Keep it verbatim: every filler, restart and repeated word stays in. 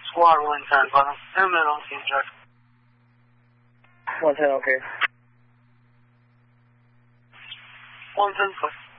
Squad one ten, bottom. ten minute on team check. one ten, okay. one ten, foot.